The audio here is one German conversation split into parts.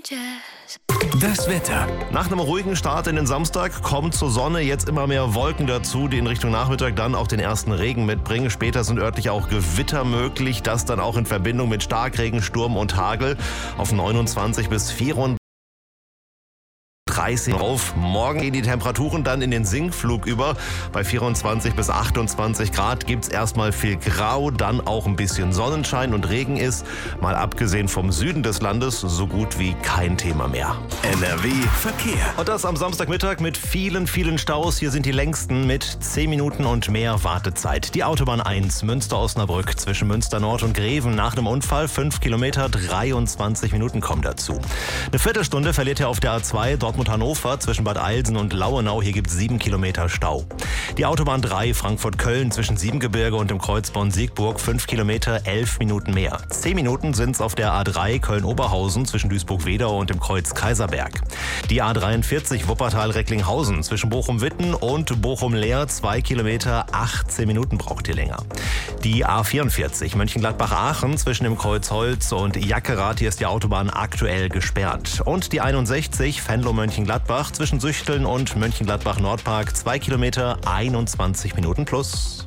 Das Wetter. Nach einem ruhigen Start in den Samstag kommt zur Sonne jetzt immer mehr Wolken dazu, die in Richtung Nachmittag dann auch den ersten Regen mitbringen. Später sind örtlich auch Gewitter möglich, das dann auch in Verbindung mit Starkregen, Sturm und Hagel auf 29 bis 34 auf. Morgen gehen die Temperaturen dann in den Sinkflug über. Bei 24 bis 28 Grad gibt es erstmal viel Grau, dann auch ein bisschen Sonnenschein und Regen ist, mal abgesehen vom Süden des Landes, so gut wie kein Thema mehr. NRW Verkehr. Und das am Samstagmittag mit vielen Staus. Hier sind die längsten mit 10 Minuten und mehr Wartezeit. Die Autobahn 1 Münster-Osnabrück zwischen Münster Nord und Greven nach einem Unfall 5 Kilometer, 23 Minuten kommen dazu. Eine Viertelstunde verliert ihr auf der A2 Dortmund-Hannover zwischen Bad Eilsen und Lauenau. Hier gibt es 7 Kilometer Stau. Die Autobahn 3 Frankfurt-Köln zwischen Siebengebirge und dem Kreuz Bonn-Siegburg 5 Kilometer, 11 Minuten mehr. 10 Minuten sind es auf der A3 Köln-Oberhausen zwischen Duisburg-Wedau und dem Kreuz Kaiserberg. Die A43 Wuppertal-Recklinghausen zwischen Bochum-Witten und Bochum-Leer 2 Kilometer, 18 Minuten braucht ihr länger. Die A44 Mönchengladbach-Aachen zwischen dem Kreuz Holz und Jackerath, hier ist die Autobahn aktuell gesperrt. Und die 61 Venlo-Mönchengladbach zwischen Süchteln und Mönchengladbach-Nordpark 2 Kilometer, 21 Minuten plus.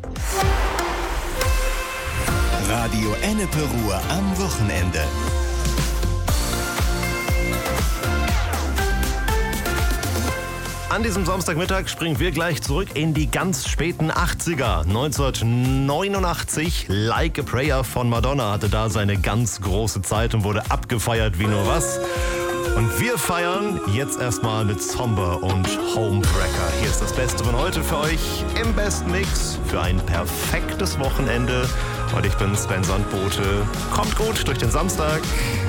Radio Ennepe Ruhr am Wochenende. An diesem Samstagmittag springen wir gleich zurück in die ganz späten 80er. 1989, Like a Prayer von Madonna hatte da seine ganz große Zeit und wurde abgefeiert wie nur was. Und wir feiern jetzt erstmal mit Somber und Homebreaker. Hier ist das Beste von heute für euch im besten Mix für ein perfektes Wochenende. Und ich bin Sven Sandbote. Kommt gut durch den Samstag.